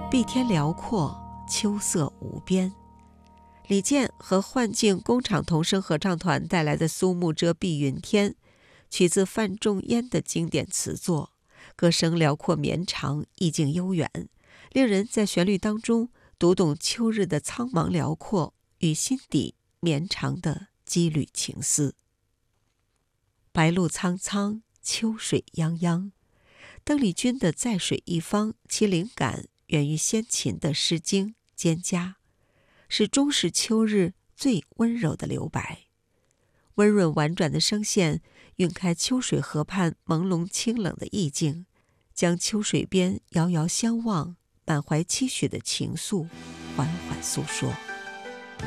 碧天辽阔，秋色无边。李健和幻境工厂童声合唱团带来的《苏幕遮碧云天》，取自范仲淹的经典词作，歌声辽阔绵长，意境悠远，令人在旋律当中读懂秋日的苍茫辽阔与心底绵长的羁旅情思。白露苍苍，秋水泱泱。邓丽君的《在水一方》，其灵感源于先秦的《诗经》《蒹葭》，是中式秋日最温柔的留白。温润婉转的声线晕开秋水河畔朦胧清冷的意境，将秋水边遥遥相望满怀期许的情愫缓缓诉说。